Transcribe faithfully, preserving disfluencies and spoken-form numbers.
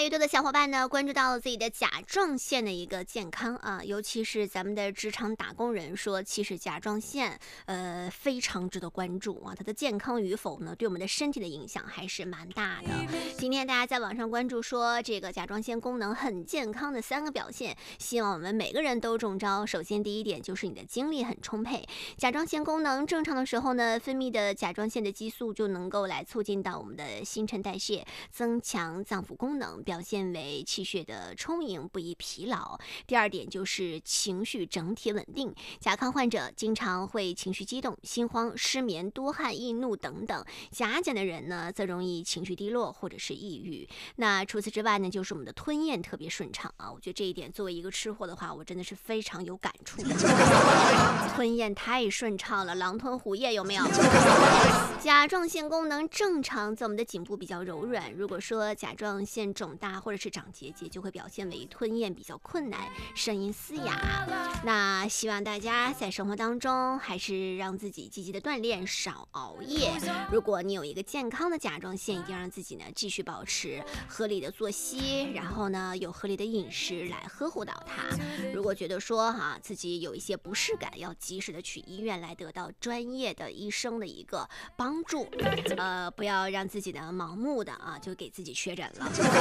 越多的小伙伴呢，关注到了自己的甲状腺的一个健康啊，尤其是咱们的职场打工人说，其实甲状腺呃非常值得关注啊，它的健康与否呢，对我们的身体的影响还是蛮大的。今天大家在网上关注说，这个甲状腺功能很健康的三个表现，希望我们每个人都中招。首先第一点就是你的精力很充沛，甲状腺功能正常的时候呢，分泌的甲状腺的激素就能够来促进到我们的新陈代谢，增强脏腑功能，表现为气血的充盈，不易疲劳。第二点就是情绪整体稳定，甲亢患者经常会情绪激动、心慌、失眠、多汗、易怒等等。甲减的人呢，则容易情绪低落或者是抑郁。那除此之外呢，就是我们的吞咽特别顺畅啊。我觉得这一点作为一个吃货的话，我真的是非常有感触。吞咽太顺畅了，狼吞虎咽有没有？甲状腺功能正常，在我们的颈部比较柔软。如果说甲状腺肿大或者是长结节，就会表现为吞咽比较困难，声音嘶哑。那希望大家在生活当中还是让自己积极的锻炼，少熬夜。如果你有一个健康的甲状腺，一定让自己呢继续保持合理的作息，然后呢有合理的饮食来呵护到它。如果觉得说哈、啊、自己有一些不适感，要及时的去医院来得到专业的医生的一个帮助，呃，不要让自己呢盲目的啊就给自己确诊了。